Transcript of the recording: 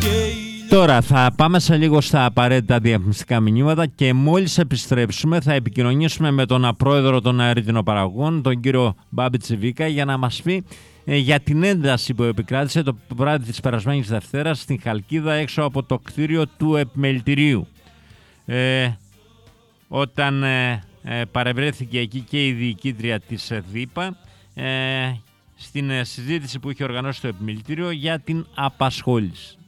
Τώρα θα πάμε σε λίγο στα απαραίτητα διαφημιστικά μηνύματα και μόλις επιστρέψουμε θα επικοινωνήσουμε με τον απρόεδρο των αεριτινοπαραγωγών, τον κύριο Μπάμπη Τσιβίκα, για να μας πει για την ένταση που επικράτησε το βράδυ της περασμένης Δευτέρας στην Χαλκίδα έξω από το κτίριο του επιμελητηρίου. Όταν παρευρέθηκε εκεί και η διοικήτρια της ΔΥΠΑ στην συζήτηση που είχε οργανώσει το επιμελητήριο για την απασχόληση.